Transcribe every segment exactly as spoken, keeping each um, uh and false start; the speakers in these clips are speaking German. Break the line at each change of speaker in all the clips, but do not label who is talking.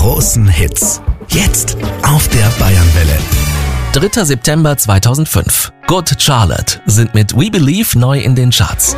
großen Hits. Jetzt auf der Bayernwelle.
dritter September zweitausendfünf. Good Charlotte sind mit We Believe neu in den Charts.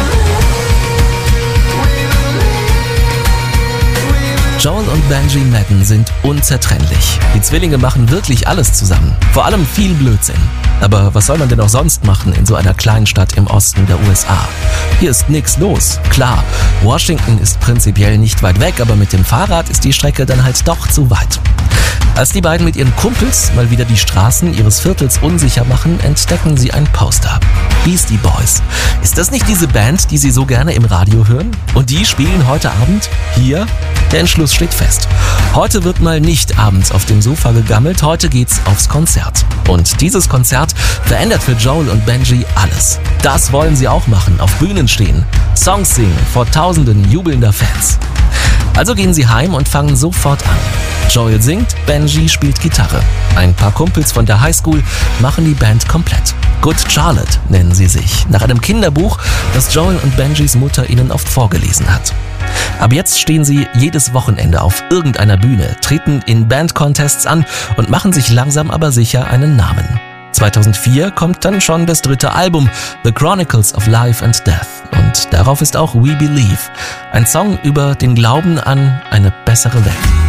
Joel und Benji Madden sind unzertrennlich. Die Zwillinge machen wirklich alles zusammen. Vor allem viel Blödsinn. Aber was soll man denn auch sonst machen in so einer Kleinstadt im Osten der U S A? Hier ist nix los. Klar, Washington ist prinzipiell nicht weit weg, aber mit dem Fahrrad ist die Strecke dann halt doch zu weit. Als die beiden mit ihren Kumpels mal wieder die Straßen ihres Viertels unsicher machen, entdecken sie ein Poster. Beastie Boys. Ist das nicht diese Band, die sie so gerne im Radio hören? Und die spielen heute Abend hier? Der Entschluss steht fest. Heute wird mal nicht abends auf dem Sofa gegammelt, heute geht's aufs Konzert. Und dieses Konzert verändert für Joel und Benji alles. Das wollen sie auch machen, auf Bühnen stehen, Songs singen vor tausenden jubelnder Fans. Also gehen sie heim und fangen sofort an. Joel singt, Benji spielt Gitarre. Ein paar Kumpels von der Highschool machen die Band komplett. Good Charlotte nennen sie sich, nach einem Kinderbuch, das Joel und Benjis Mutter ihnen oft vorgelesen hat. Ab jetzt stehen sie jedes Wochenende auf irgendeiner Bühne, treten in Band-Contests an und machen sich langsam aber sicher einen Namen. zweitausendvier kommt dann schon das dritte Album, The Chronicles of Life and Death. Und darauf ist auch We Believe, ein Song über den Glauben an eine bessere Welt.